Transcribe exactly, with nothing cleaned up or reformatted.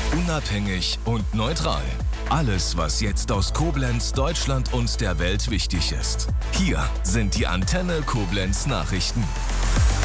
Unabhängig und neutral. Alles, was jetzt aus Koblenz, Deutschland und der Welt wichtig ist. Hier sind die Antenne Koblenz Nachrichten.